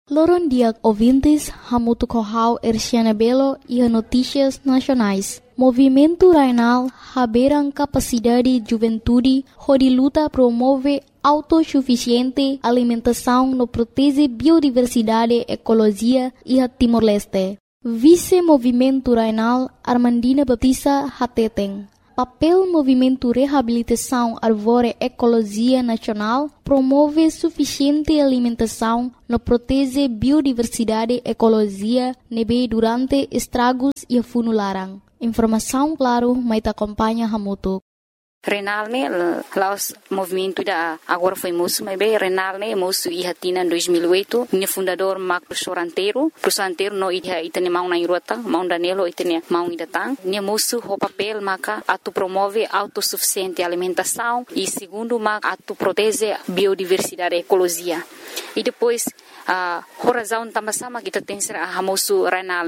Loron dia ouvintes, hamutu kohau Erciana Belo e notícias nacionais. Movimento Rainal haberam capacidade juventude de luta promove autossuficiente alimentação no protege biodiversidade ecologia e a Timor-Leste. Vice-Movimento Rainal Armandina Baptista Hateteng. Papel Movimento Reabilitação Árvore Ecologia Nacional promove suficiente alimentação no protege biodiversidade ecologia nebe durante estragos e funularan. Informação claro, mas acompanha Hamutu. Renal ne laos movimento da agora foi moço mas bem Renal ne moço e hatina em 2008 ne fundador Mac Prosoranteiro no idea itane mau na irota mau danelo itane mau idatang ne moço o papel maca atu promove autossuficiente alimentação e segundo maca atu protege biodiversidade ecologia e depois horazão tamba sama kita tem ser a moço Renal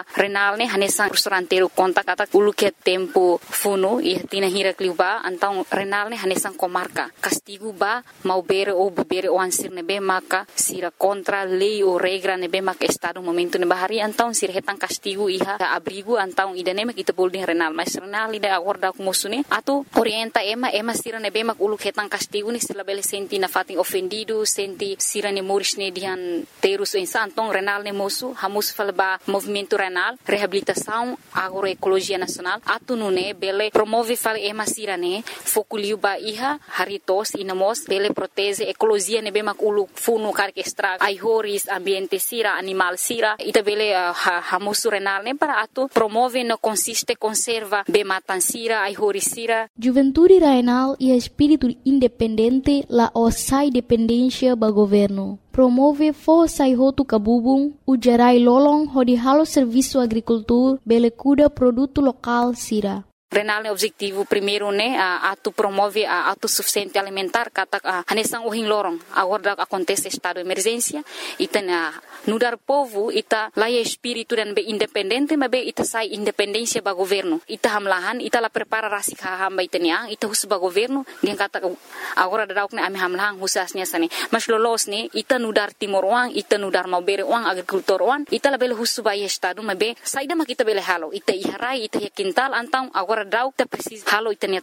ne hanesan Prosoranteiro conta kata ulu que tempo funo e hatina hira kliuba então Renal ne hanesan comarca castigo ba mau bere ou bebere ou ansir nebe maka sira contra lei ou regra nebe maka estado momento nebe hari então sira hetan castigo iha abrigo então idane mak kita bolding Renal mas Renal ida acorda com mosune atu orienta ema sira nebe mak ulu hetan castigo ni sila bele senti na fatin ofendido senti sira ne moris ne dihan terus insa então Renal ne mosu hamus falba movimento Renal reabilitação agroecologia nacional atu nune bele promove fale ema sira ne foculiu ba iha haritos inamos bele protege ecologia nebe mak ulu funu karke extra aihoris ambiente sira animal sira ita bele hamusu Renal ne para atu promove no consiste conserva be matan sira aihoris sira Juventude Rainal e espírito independente la osai dependência ba governo promove força e roto cabubung ujarai lolong hodi halo serviço agricultura bele cuida produto local sira Renal ne objetivo primeiro ne atu promove a autossuficiente alimentar kata hanesang uhing lorong agora acontece estado de emergência ita nudar povo ita laia espírito dan be independente mas be ita sai independência ba governo ita hamlahan ita la prepara rasik hamba itania ita hus ba governo dia kata agora dauk ne ami hamlahan husasnya sane mas lolos ne ita nudar timor uang ita nudar mau bere uang agrikultor uang ita la bele hus ba estado mas be saida mak ita bele halo ita iharai ita quintal antang agora dauk ta precisa halo itania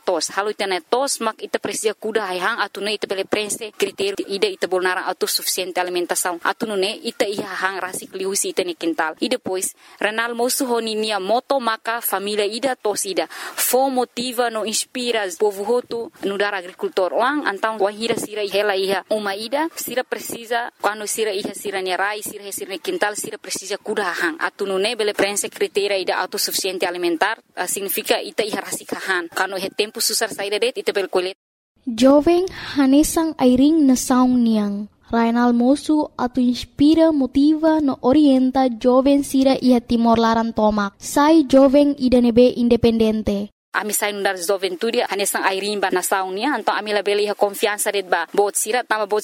tos mak ita precisa kuda hang atune ita bele prense critério ida ita bolnara autossuficiente alimentação atune ita iha hang rasik liusi ita ne quintal e depois Renal moço honinia moto maka família ida tos ida fo motiva no inspira povo hotu no dar agricultor uang antang wahira sira hela iha uma ida sira precisa quando sira iha sira ne rai sira ne quintal sira precisa kuda hang atune bele prense critério ida autossuficiente alimentar significa ita iha rasikahan kano he tempo susar saida det ita bel kolet jovem hanesang airing na saung niang Rainal mosu atu inspira motiva no orienta jovem sira iha Timor Laran tomak sai jovem idanebe independente ami sai nundar juventude hanesang airimba na saunia então ami la bele iha confiança det ba bot sira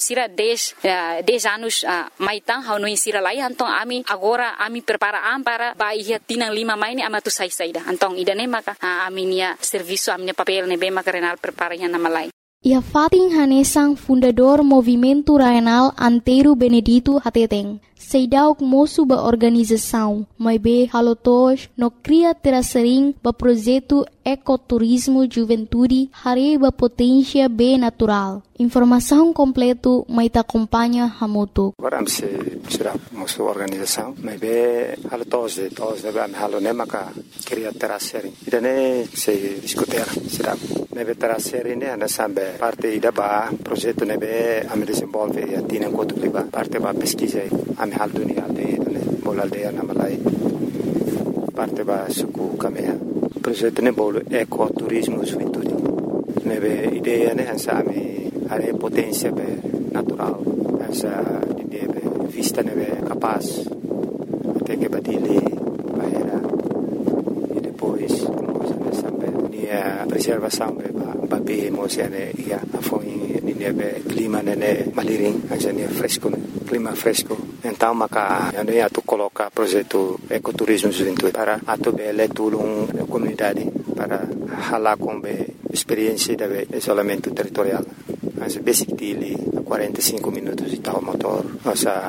10 anos maitang hau no insira lai então ami agora ami prepara para ba iha tinang 5 maini ama tu sai saida então idane maka ami nia serviço ami papel ne be maka Renal prepara nya na malai Ia fating hanesang fundador Movimento Rainal Antero Benedito Hateteng. Seidauk moço ba organização, mas be halotos no cria terasering ba projeto ecoturismo juventude hare ba potência be natural. Informação completo mai ta acompanha Hamutu. Agora se será moço organização, mas be halotos de ba halo nemaka cria terasering. Idane se discutir será nebe terasering ne ana sambe parte ida ba projeto nebe am desenvolve a tina kotu liba parte ba pesquisa am hal dunia de bol aldeia na Malai parte ba suku kamea projeto ne bol ecoturismo juventude nebe ideia ne ansami are potência be natural asa ideia be vista nebe capaz até que batile bahera e depois sambe nia preservação be ba be mosiane ia afoi nebe clima ne maliring asa ne fresco clima fresco então maka ano ia tu coloca projeto ecoturismo juventude para atu bele tulung comunidade para hala com be experiência de isolamento territorial as basic dili 45 minutos de tal motor nossa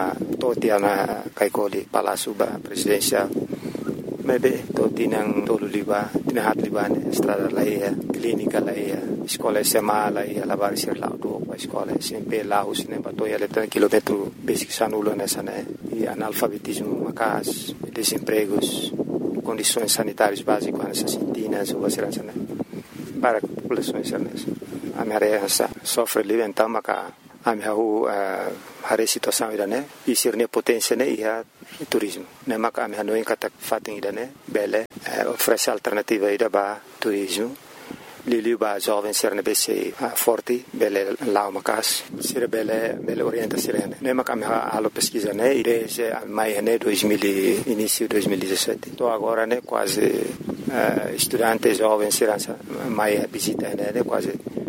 totia na kaikoli Palácio Presidencial. Maybe to tinang tolo liba, tinahat liba ne estrada laia, clínica laia, escola SMA laia, lavar ser lá do escola SMP lá os ne batoia letra quilômetro basic sanulo nessa né e analfabetismo macas, desempregos, condições sanitárias básicas nessas sintinas ou vacinas né para populações nessa. A minha sofre livre então maca a minha hari situação ida né e ser ne potência né ia turismo né maca a minha não encata fatem ida né bele oferece alternativa ida ba turismo lili ba jovem ser ne bc forte bele lá macas ser bele orienta ser né maca a minha alo pesquisa né desde maio né 2000 início 2017 então agora né quase estudantes jovens ser maio visita né quase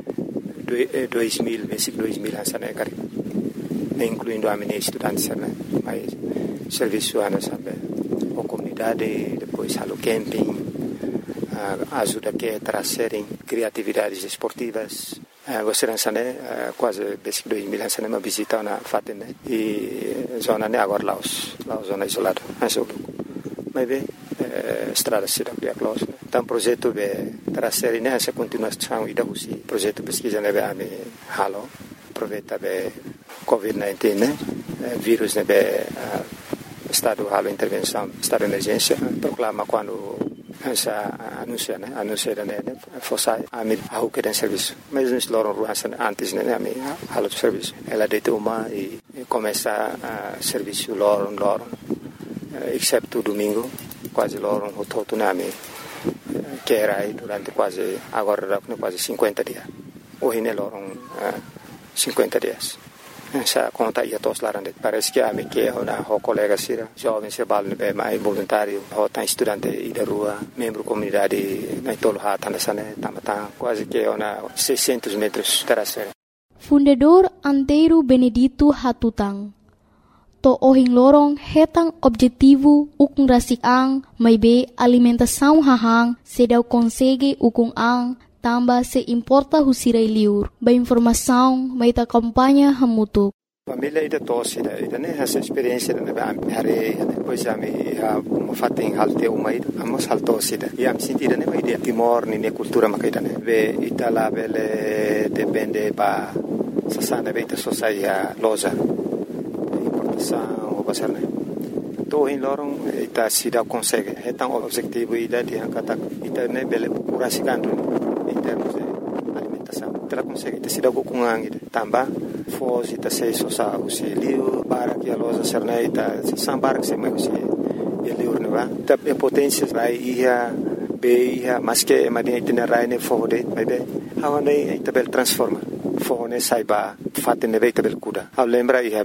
2000 essa né cara incluindo a minha estudantes né mas serviço ana sabe a comunidade depois halo camping ajuda que trazerem criatividades esportivas você não né quase desde 2000 essa né uma visita na fatem né e zona né agora Laos zona isolada mas bem estrada cidade de Laos então projeto de trazer nessa continuação e da projeto pesquisa né be halo aproveita be COVID-19 né vírus né be estado halo intervenção estado de emergência proclama quando essa anuncia né fosse a mim a que tem serviço mas nos loram ruas antes né a mim halo serviço ela deita uma e começa a serviço loram exceto domingo quase loram o todo na mim que era aí durante quase agora quase 50 dias hoje né loram 50 dias essa conta ia todos lá parece que a mim que na colega sira jovem se balne be mais voluntário ou tá estudante e da rua membro comunidade na tolo hata nessa né tamata quase que na 600 metros terasera Fundador Antero Benedito Hatutang to ohing lorong hetang objetivo ukung rasik ang may be alimentação hahang sedaw konsege ukung ang tamba se importa husiray liur ba informação may ta kampanya hamutuk família ida tosse ida né essa experiência né hari depois a me fating halte umai amos haltosse e am sentida né ideia timor ni cultura makaida né be itala bele depende ba sasana beta sociedade loja o basarne to in lorong ita sida consegue hetang objetivo ida di angkata ita ne bele kurasikan em termos de alimentação ita consegue ita sida kukungang ida tamba fos ita sei sosa usi liu para que a loja serna ita sambar que se mai usi liu ne va ita potência rai ia be ia mas que madia ita rai ne fode mai be hawane ita bel transforma fone saiba fatte ne veita bel kuda a lembra ia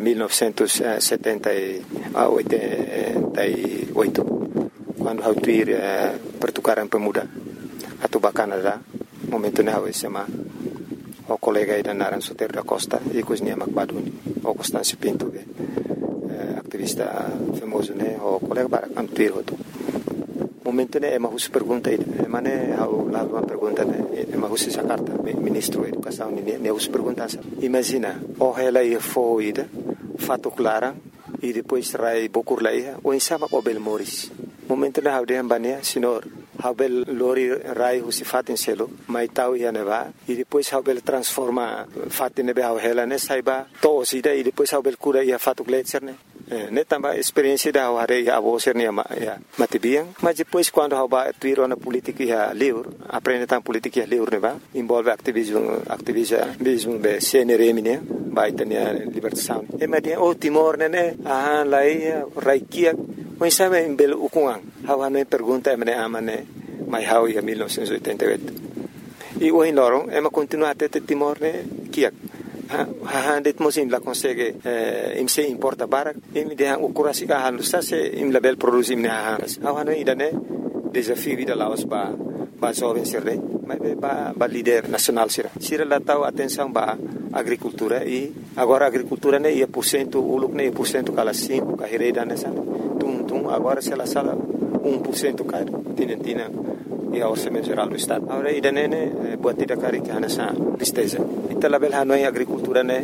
1978 quando hautuir pertukaran pemuda atau Canada momento ne hawe sama o colega ida naran Soter da Costa e cosnia Macbaduni o Constâncio Pinto activista famoso ne o colega para antuir hoto momento ne ema hus pergunta ida mane hau la uma pergunta ne ema hus essa carta ministro da educação ne hus pergunta imagina o ela ia foida fato clara e depois rai bokur laia o insama o belmoris momento ne hau de ambania senhor Habel lori rai husi fatin selo mai tau ia neva e depois habel transforma fatin nebe hela ne saiba to sida e depois habel cura ia fatu gletser ne tamba experiência da hare ia avoser ne ya matibiang mas depois quando haba tuiro na política ia liur aprende tam política ia liur neva envolve activismo be CNRM ne vai tenia libertação e madia o Timor ne lai raikia mas sabe em belo ukungang hawa no pergunta emne amane mai hau ia 1988 e o in lorong ema continua até Timor ne kiak det mosim la consegue imse importa barak im de hang ukurasi ka halu se im label produce im ne hawa no idane desafio vida Laos ba jovem sirre mas ba líder nacional sira la tau atenção ba agricultura e agora agricultura ne ia porcento uluk ne porcento kala 5 ka hereda nessa agora se ela sala 1% cai tinentina e a orçamento geral do estado agora ida nene buat tidak kari que nessa tristeza ita label hanoi agricultura ne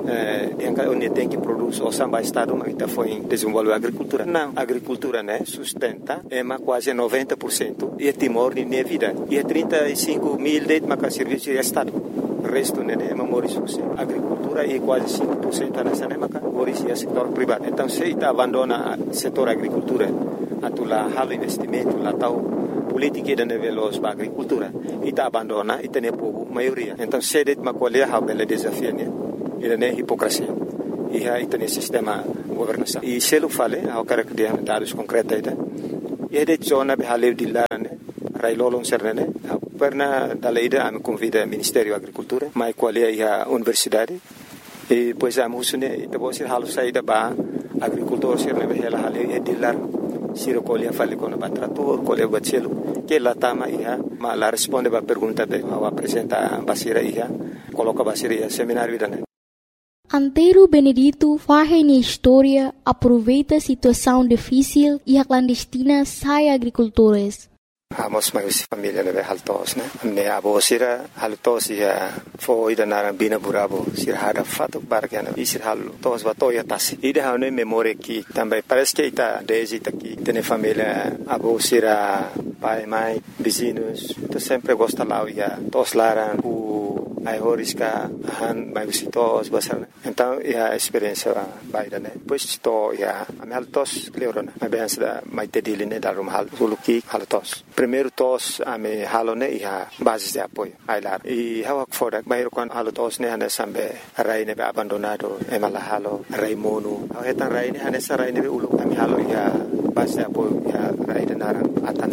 onde tem que produzir o samba estado, mas está foi desenvolver a agricultura. Não, a agricultura, né, sustenta quase 90% e Timor de minha vida. E 35 mil de serviço de estado. O resto né, é morisco. Agricultura e quase 5% nessa época, morisco é setor privado. Então, se está abandona o setor agricultura, atula halo investimento, lá tal política de nível da agricultura, e está abandona e tem povo maioria. Então, se det macolher a bela desafio né, ele é hipocrisia. E aí tem sistema governação. E se ele fala, eu quero que dê dados concretos aí, e de zona de haleu de lá né, railolon serne, perna da lei da me convida Ministério da Agricultura, mas qual é a universidade? E pois a musune, e depois se halu saída ba agricultor serne be ela haleu e de lá Siro colhe fale com o trator, colhe o bacelo, que lá tama ia, mas lá responde a pergunta de ao apresenta a basira ia, coloca a basira ia seminário da né. Antero Benedito faz na história, aproveita a situação difícil e a clandestina sai agricultores. Amos mais família né haltos né, me abo sira haltos ia foi da narambina burabo sira hada fato bargana e sira haltos batoya tasi e de hane memória que também parece que está desde aqui tem família abo sira pai mãe vizinhos tu sempre gosta lá ia tos laran ai horiska han mai visitos basar então a experiência baida né depois to ia am haltos clearona a bença da mai tedile né da rumhal suluki haltos primeiro tos ame halone ia base de apoio ai lá e hawa fora bairro quan haltos né ana sambe rai ne abandonado e mala halo rai mono hetan rai ne ana sa rai ne ulu ame halo ia base de apoio ia rai de naran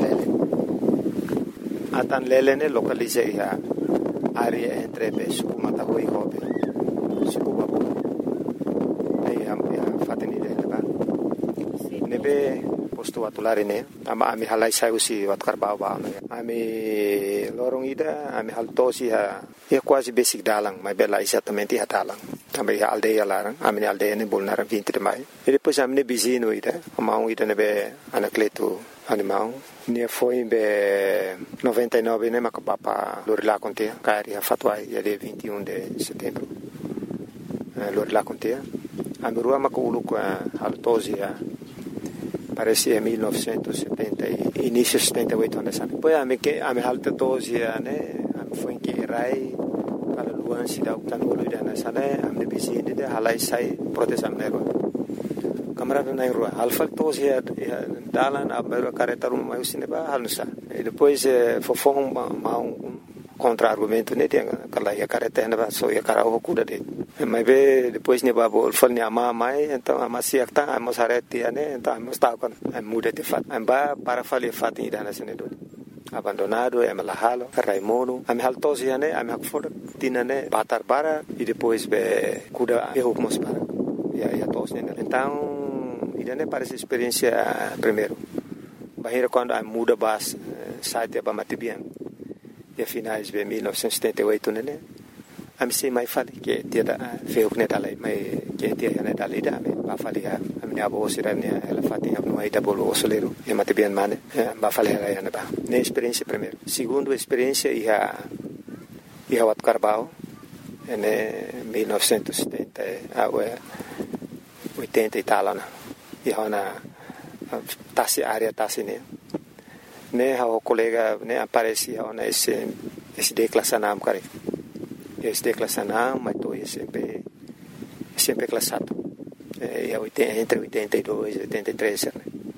atan lele ne localize ia área entre Suku Matahui e Hobe, Suku Babu. Aí a fateni dele lá. Nebe posto atulari ne, ami halai sai usi wat karbau ba ne. Ami lorong ida, ami haltosi ha, quase basic dalang, mas bela exatamente ha dalang. Também a aldeia larang, ami aldeia ne bolnaram 20 de maio. E depois ami ne bizino ida, amau ida nebe anacleto animal. Ne foi em 99 né macapapa Lorila contea cari a fatwai dia 21 de setembro Lorila contea a mirua maculu com a haltosia parece em 1970 início 78 nessa depois a me haltosia né foi em que rai para luan se dá o tanolo da nessa né a me bizinde de halai sai proteção nero camarada na rua alfa tos ia dalan a mero careta rumah usine ba halusa e depois fofong contra argumento né tem aquela ia careta na só ia cara o cuda de mas depois ne babo fal ne ama mai então ama siakta amos hareti né então amos tá com muda de fat amba para falir fat ida na sene do abandonado é malahalo raimono am haltos ia né am hakfor tina né batar bara e depois cuda eu como para ia tos né então idane parece experiência primeiro bahira quando a muda bas site ba matibian e finais de 1978 né am sei mai fali que dia da feu né dalai mai que dia né dalai da ba fali a minha avó sirane ela fatinha no aí da bolo soleiro e matibian mane ba fali ela ia ba né experiência primeiro segundo experiência ia wat carbau né 1970 80 e tal né e hona tasi área tasi né o colega né aparece hona esse declassanam cara esse declassanam mas tô sempre classado é entre 82 e 83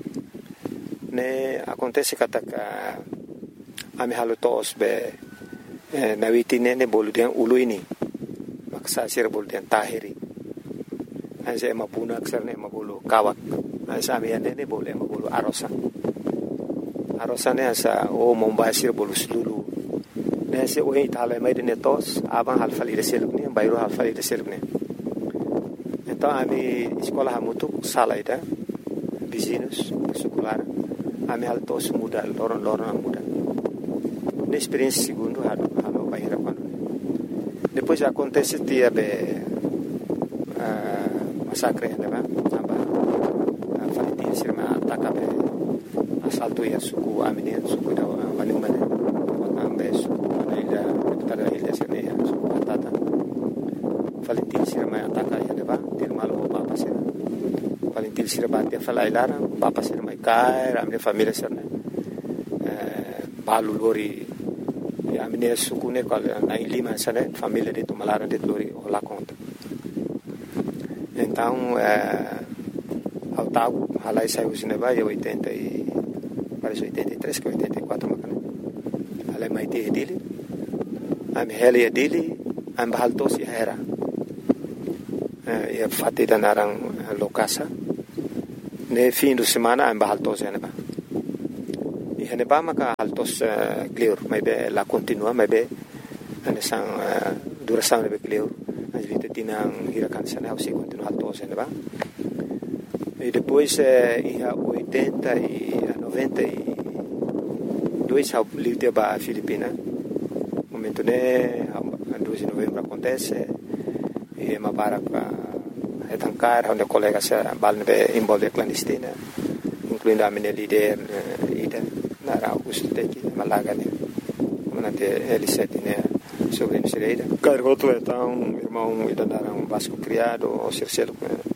né acontece que a me halutos be na witine ne boludian uluini maksa sir boludian tahiri Asa mapuna aksarnya mabulu kawak. Asa amiannya ne boleh mabulu arosan. Arosannya asa membasir bolu selulu. Nasi oi thala mai de netos abang halfali de selukni bayro halfali de selukni. Então ami sekolah hamutuk salaida vizinhos sekolah. Ami haltos muda loron muda. Na experiência segundo halo bayra quando. Depois acontece dia masakre né aba falitin sirma ataka asalto ya suku amine suku da wani mane ambe suku ila tada ila sirne suku atata falitin sira mai ataka ya deba til malo papa sira paling til sira batia fala ilara papa sira mai kai ramne família sira balu lori ya mine sukune kal na lima sana família de tomalara de lori ola conta então ao tago halai saiu cinema e 80 e parece 83 que 84 macana halai mai te dele am hele dele am bahaltos ya era e fatti da narang lokasa ne fim de semana am bahaltos ya neba e neba maka altos clear mai be la continua mai be ane sang duração be clear as vite tinang hirakan sana se continua altos ya neba e depois ia 80 e 92 ao livre ba Filipina momento né 12 de novembro acontece e mabarak etankar onde colegas balne envolve clandestina incluindo a minha líder ida na Augusto Teki Malaga né manante L7 né sobre a Cireira cargoto então irmão ida naram Vasco criado o Circelo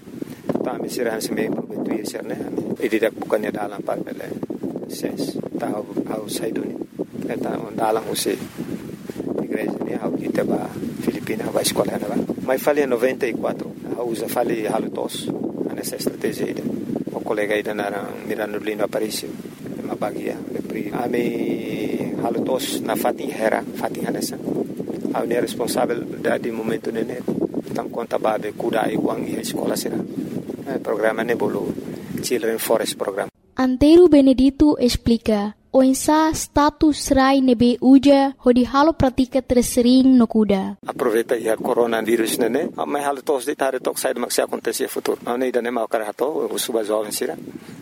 tá me será se meio prometuir ser né e didak bukannya dalam par bele ses tá ao saiduni então dalam você igreja né ao kita ba Filipina ba escola né ba mas falei 94 usa falei halutos nessa estratégia ida o colega ida naram Mirano Lindo Aparicio uma bagia pri ami halutos na Fatih Hera Fatih nessa a ne responsável de momento né tam conta babe kuda e uang e escola será programa Nebolo Children Forest Program. Antero Benedito explica o insa status rai nebe uja hodi halo pratika tersering no kuda. Aproveita ya coronavírus né? Mas halo tos de tare tok sai de maxi acontecer futuro. Não ida nem mau karato o suba jovem sira.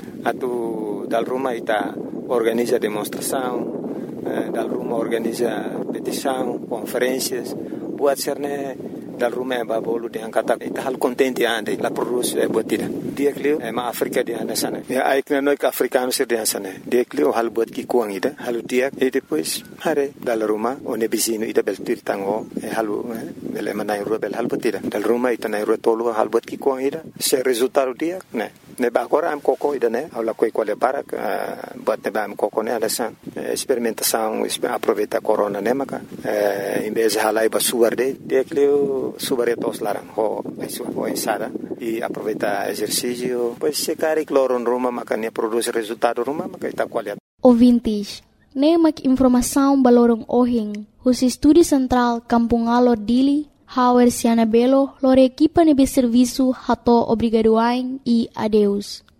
Atu dal Roma ita organiza demonstração, dal Roma organiza petição, conferências, buat serne dal Roma ba bolu de angkata ita hal contente ande la produce botida. Dia klio ma Afrika di anda sana. Ya aikna no ka africano sir di sana. Dia klio hal bot ki kuang ida halu dia e depois hare dal Roma o ne bisino ida bel tirtango halu bele manai rubel hal botida. Dal Roma ita nai rotolo hal bot ki kuang ida. Se resultado dia ne ba agora am coco ida ne ala coi quale para bot ne ba am coco ne ala san experimentação aproveita corona ne maka em vez halai ba suarde dia klio subaretos larang ho ensada e aproveita exercício pois se cari cloro em Roma maka ne produz resultado Roma maka ita qualidade. Ouvintes, ne mak informação balorong ohing hus estúdio central Kampung Alor Dili Hauer Siana Belo lore equipa nebe serviço hato obrigadoain e adeus.